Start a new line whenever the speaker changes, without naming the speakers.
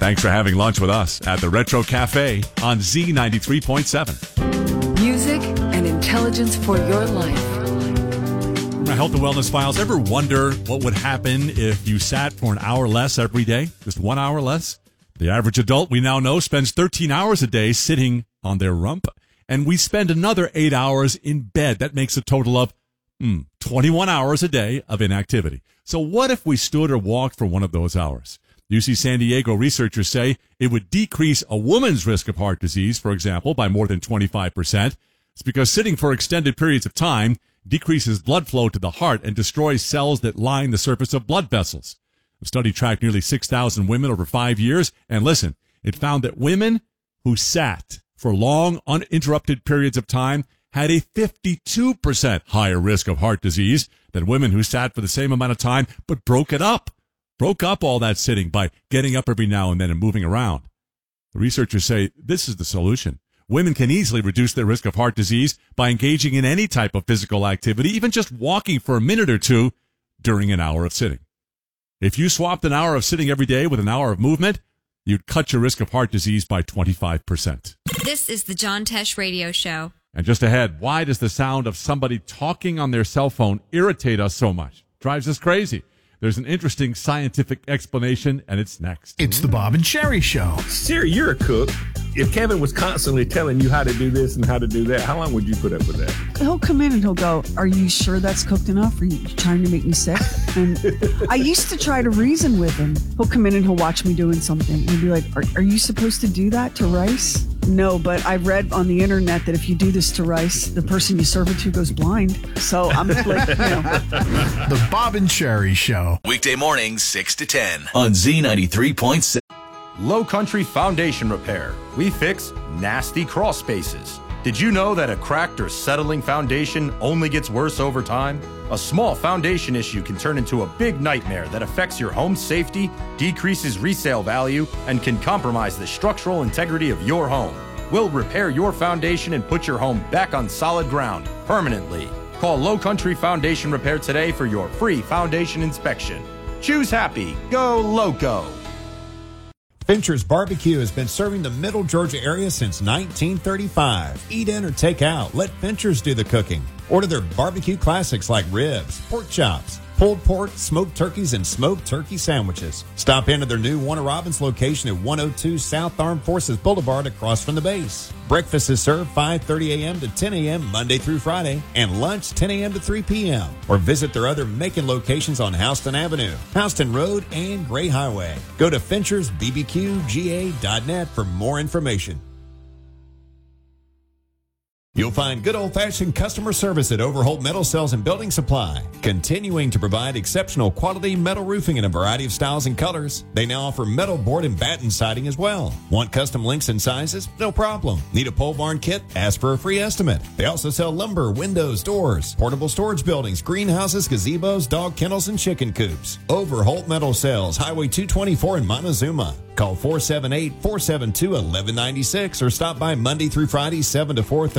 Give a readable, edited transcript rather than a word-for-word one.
Thanks for having lunch with us at the Retro Cafe on Z93.7.
Music and intelligence for your life.
My Health and Wellness Files. Ever wonder what would happen if you sat for an hour less every day? Just 1 hour less? The average adult, we now know, spends 13 hours a day sitting on their rump, and we spend another 8 hours in bed. That makes a total of 21 hours a day of inactivity. So what if we stood or walked for one of those hours? UC San Diego researchers say it would decrease a woman's risk of heart disease, for example, by more than 25%. It's because sitting for extended periods of time decreases blood flow to the heart and destroys cells that line the surface of blood vessels. The study tracked nearly 6,000 women over 5 years, and listen, it found that women who sat for long, uninterrupted periods of time had a 52% higher risk of heart disease than women who sat for the same amount of time but broke up all that sitting by getting up every now and then and moving around. The researchers say this is the solution. Women can easily reduce their risk of heart disease by engaging in any type of physical activity, even just walking for a minute or two during an hour of sitting. If you swapped an hour of sitting every day with an hour of movement, you'd cut your risk of heart disease by 25%.
This is the John Tesh Radio Show.
And just ahead, why does the sound of somebody talking on their cell phone irritate us so much? Drives us crazy. There's an interesting scientific explanation, and it's next.
It's the Bob and Sherry Show.
Siri, you're a cook. If Kevin was constantly telling you how to do this and how to do that, how long would you put up with that?
He'll come in and he'll go, "Are you sure that's cooked enough? Are you trying to make me sick?" And I used to try to reason with him. He'll come in and he'll watch me doing something. And he'll be like, are you supposed to do that to rice? No, but I read on the internet that if you do this to rice, the person you serve it to goes blind. So I'm like,
The Bob and Sherry Show.
Weekday mornings, 6 to 10 on Z93.7.
Low Country Foundation Repair. We fix nasty crawl spaces. Did you know that a cracked or settling foundation only gets worse over time? A small foundation issue can turn into a big nightmare that affects your home's safety, decreases resale value, and can compromise the structural integrity of your home. We'll repair your foundation and put your home back on solid ground permanently. Call Low Country Foundation Repair today for your free foundation inspection. Choose happy. Go Loco.
Fincher's Barbecue has been serving the Middle Georgia area since 1935. Eat in or take out. Let Fincher's do the cooking. Order their barbecue classics like ribs, pork chops, pulled pork, smoked turkeys, and smoked turkey sandwiches. Stop into their new Warner Robins location at 102 South Armed Forces Boulevard across from the base. Breakfast is served 5:30 a.m. to 10 a.m. Monday through Friday, and lunch 10 a.m. to 3 p.m. Or visit their other Macon locations on Houston Avenue, Houston Road, and Gray Highway. Go to FinchersBBQGA.net for more information. You'll find good old-fashioned customer service at Overholt Metal Sales and Building Supply, continuing to provide exceptional quality metal roofing in a variety of styles and colors. They now offer metal board and batten siding as well. Want custom lengths and sizes? No problem. Need a pole barn kit? Ask for a free estimate. They also sell lumber, windows, doors, portable storage buildings, greenhouses, gazebos, dog kennels, and chicken coops. Overholt Metal Sales, Highway 224 in Montezuma. Call 478-472-1196 or stop by Monday through Friday, 7 to 4:30.